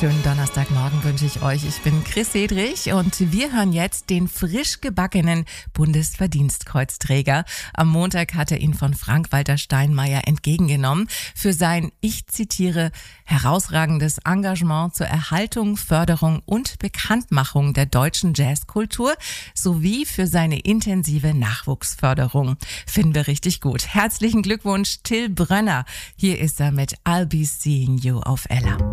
schönen Donnerstagmorgen wünsche ich euch. Ich bin Chris Sedrich und wir hören jetzt den frisch gebackenen Bundesverdienstkreuzträger. Am Montag hat er ihn von Frank-Walter Steinmeier entgegengenommen für sein, ich zitiere, herausragendes Engagement zur Erhaltung, Förderung und Bekanntmachung der deutschen Jazzkultur sowie für seine intensive Nachwuchsförderung. Finden wir richtig gut. Herzlichen Glückwunsch, Till Brönner. Hier ist er mit I'll Be Seeing You auf Ella.